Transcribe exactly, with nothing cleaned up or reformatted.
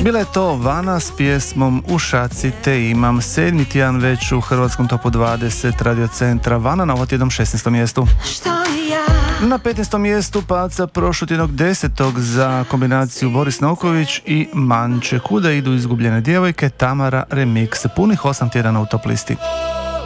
Bila je to Vana s pjesmom U šaci te imam, sedmi tjedan već u hrvatskom topu dvadeset Radio Centra. Vana na ovotjednom šesnaestom mjestu. Na petnaestom mjestu paca prošlotjednog desetog za kombinaciju Boris Novković i Manče. Kuda idu izgubljene djevojke, Tamara remix. Punih osam tjedana u top listi.